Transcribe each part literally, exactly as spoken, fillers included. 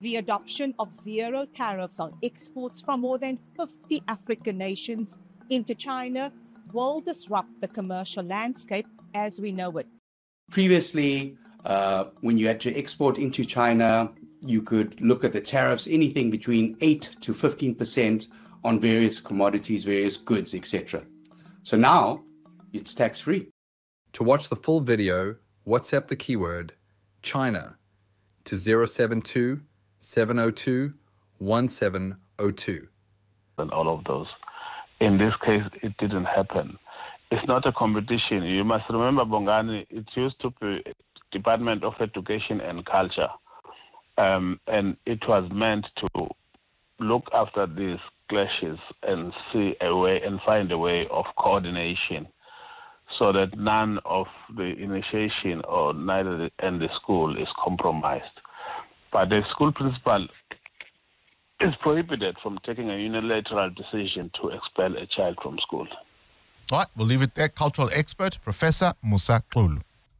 The adoption of zero tariffs on exports from more than fifty African nations into China will disrupt the commercial landscape as we know it. Previously, uh, when you had to export into China, you could look at the tariffs, anything between eight to fifteen percent on various commodities, various goods, et cetera. So now it's tax-free. To watch the full video, WhatsApp the keyword China to zero seven two, seven zero two, one seven zero two. And all of those. In this case, it didn't happen. It's not a competition. You must remember, Bongani, it used to be Department of Education and Culture. Um, and it was meant to look after these clashes and see a way and find a way of coordination so that none of the initiation or neither the, and the school is compromised. But the school principal is prohibited from taking a unilateral decision to expel a child from school. All right, we'll leave it there. Cultural expert, Professor Musa Xulu.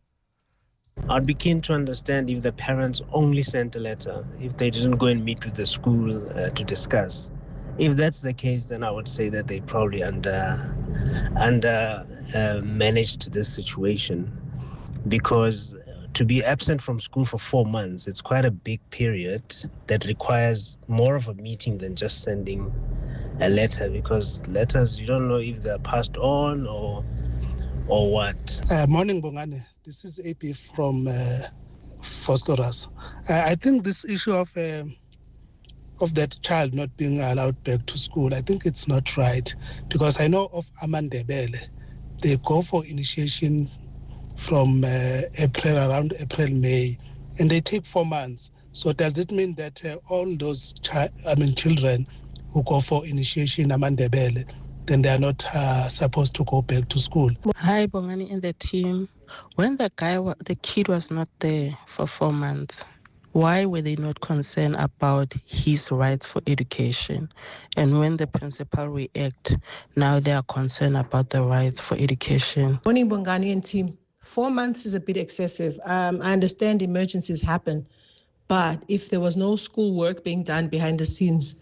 I'd be keen to understand if the parents only sent a letter, if they didn't go and meet with the school uh, to discuss. If that's the case, then I would say that they probably under, under uh, managed this situation, because to be absent from school for four months, it's quite a big period that requires more of a meeting than just sending a letter, because letters, you don't know if they're passed on or or what. Uh, morning, Bongani. This is A P from uh, Phosphorus. Uh, I think this issue of uh, of that child not being allowed back to school, I think it's not right, because I know of Amandebele. They go for initiations from uh, April, around April, May, and they take four months. So does it mean that uh, all those chi- I mean children who go for initiation Amandebele, then they are not uh, supposed to go back to school? Hi, Bongani and the team. When the guy, wa- the kid was not there for four months, why were they not concerned about his rights for education? And when the principal react, now they are concerned about the rights for education. Morning, Bongani and team. Four months is a bit excessive. Um, I understand emergencies happen, but if there was no school work being done behind the scenes,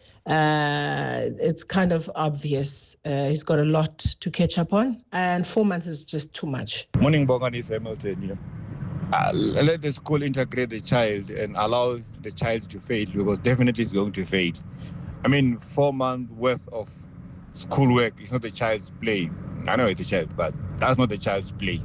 uh, it's kind of obvious. Uh, he's got a lot to catch up on, and four months is just too much. Morning, Bongani Hamilton. Yeah. Uh, let the school integrate the child and allow the child to fail, because definitely it's going to fail. I mean, four months worth of schoolwork is not the child's play. I know it's a child, but that's not the child's play.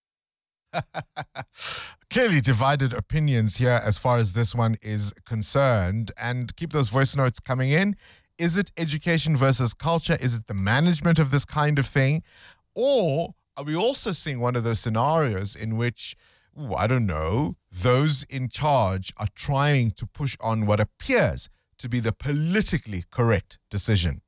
Clearly divided opinions here as far as this one is concerned. And keep those voice notes coming in. Is it education versus culture? Is it the management of this kind of thing? Or are we also seeing one of those scenarios in which, ooh, I don't know, those in charge are trying to push on what appears to be the politically correct decision?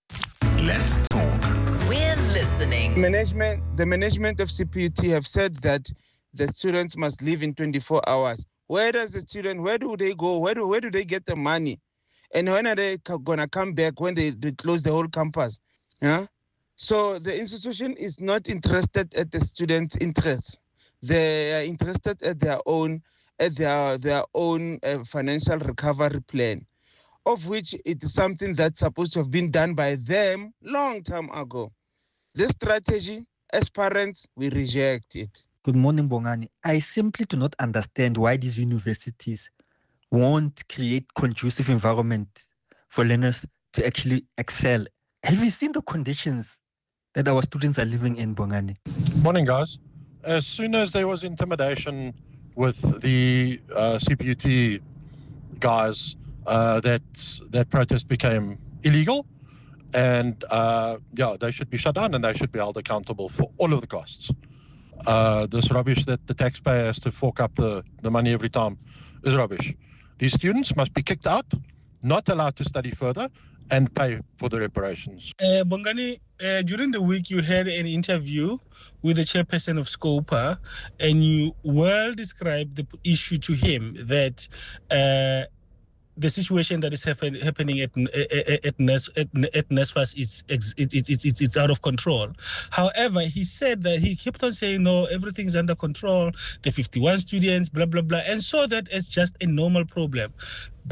Let's talk. We're listening. Management, the management of C P U T have said that the students must leave in twenty-four hours. Where does the student, where do they go? Where do, where do they get the money? And when are they going to come back when they, they close the whole campus? Yeah. So the institution is not interested at the students' interests. They are interested at their own, at their, their own uh, financial recovery plan, of which it is something that's supposed to have been done by them long time ago. This strategy, as parents, we reject it. Good morning, Bongani. I simply do not understand why these universities won't create conducive environment for learners to actually excel. Have you seen the conditions that our students are living in, Bongani? Morning, guys. As soon as there was intimidation with the uh, C P U T guys, uh, that that protest became illegal, and uh, yeah, they should be shut down and they should be held accountable for all of the costs. Uh, this rubbish that the taxpayer has to fork up the, the money every time is rubbish. These students must be kicked out, not allowed to study further, and pay for the reparations. Uh, Bongani, uh, during the week you had an interview with the chairperson of SCOPA, and you well described the issue to him that uh, the situation that is happen, happening at at at, Nes, at, at NSFAS is it's it's it's it's out of control. However, he said that he kept on saying no, everything's under control. The fifty-one students, blah blah blah, and saw that as just a normal problem.